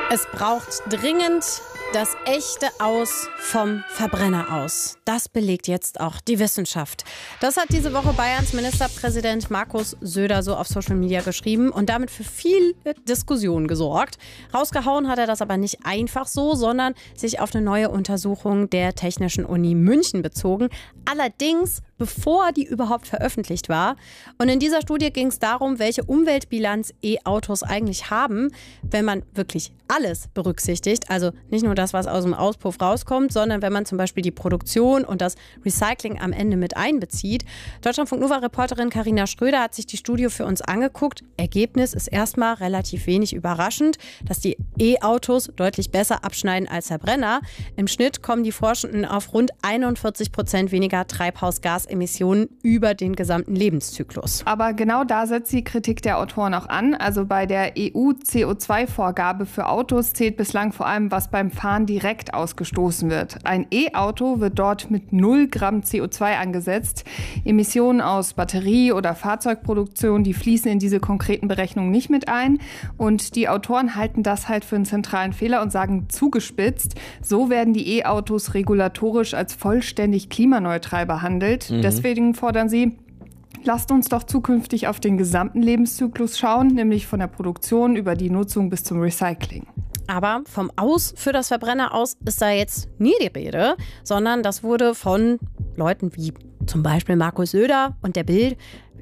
Es braucht dringend das echte Aus vom Verbrenner aus. Das belegt jetzt auch die Wissenschaft. Das hat diese Woche Bayerns Ministerpräsident Markus Söder so auf Social Media geschrieben und damit für viel Diskussion gesorgt. Rausgehauen hat er das aber nicht einfach so, sondern sich auf eine neue Untersuchung der Technischen Uni München bezogen. Allerdings bevor die überhaupt veröffentlicht war. Und in dieser Studie ging es darum, welche Umweltbilanz E-Autos eigentlich haben, wenn man wirklich alles berücksichtigt. Also nicht nur das, was aus dem Auspuff rauskommt, sondern wenn man zum Beispiel die Produktion und das Recycling am Ende mit einbezieht. Deutschlandfunk Nova-Reporterin Carina Schröder hat sich die Studie für uns angeguckt. Ergebnis ist erstmal relativ wenig überraschend, dass die E-Autos deutlich besser abschneiden als Verbrenner. Im Schnitt kommen die Forschenden auf rund 41% weniger Treibhausgasemissionen über den gesamten Lebenszyklus. Aber genau da setzt die Kritik der Autoren auch an. Also bei der EU-CO2-Vorgabe für Autos zählt bislang vor allem, was beim Fahren direkt ausgestoßen wird. Ein E-Auto wird dort mit 0 Gramm CO2 angesetzt. Emissionen aus Batterie- oder Fahrzeugproduktion, die fließen in diese konkreten Berechnungen nicht mit ein. Und die Autoren halten das halt für einen zentralen Fehler und sagen zugespitzt, so werden die E-Autos regulatorisch als vollständig klimaneutral behandelt. Deswegen fordern sie, lasst uns doch zukünftig auf den gesamten Lebenszyklus schauen, nämlich von der Produktion über die Nutzung bis zum Recycling. Aber vom Aus für das Verbrenner aus ist da jetzt nie die Rede, sondern das wurde von Leuten wie zum Beispiel Markus Söder und der Bild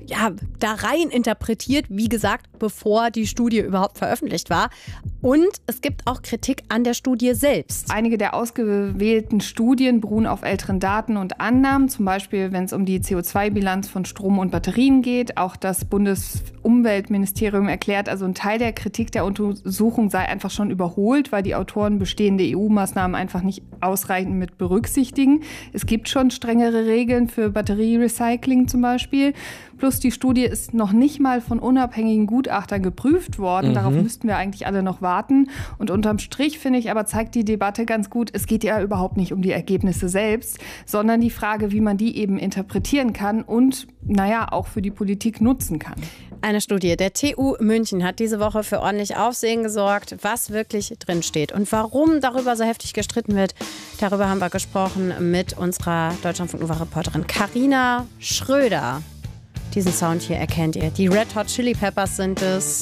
da rein interpretiert, wie gesagt, bevor die Studie überhaupt veröffentlicht war. Und es gibt auch Kritik an der Studie selbst. Einige der ausgewählten Studien beruhen auf älteren Daten und Annahmen, zum Beispiel wenn es um die CO2-Bilanz von Strom und Batterien geht. Auch das Bundesumweltministerium erklärt, also ein Teil der Kritik der Untersuchung sei einfach schon überholt, weil die Autoren bestehende EU-Maßnahmen einfach nicht ausreichend mit berücksichtigen. Es gibt schon strengere Regeln für Batterierecycling zum Beispiel. Plus die Studie ist noch nicht mal von unabhängigen Gutachtern geprüft worden. Darauf müssten wir eigentlich alle noch warten. Und unterm Strich, finde ich, aber zeigt die Debatte ganz gut, es geht ja überhaupt nicht um die Ergebnisse selbst, sondern die Frage, wie man die eben interpretieren kann und, auch für die Politik nutzen kann. Eine Studie der TU München hat diese Woche für ordentlich Aufsehen gesorgt, was wirklich drinsteht und warum darüber so heftig gestritten wird. Darüber haben wir gesprochen mit unserer Deutschlandfunk Nova-Reporterin Carina Schröder. Diesen Sound hier erkennt ihr. Die Red Hot Chili Peppers sind es.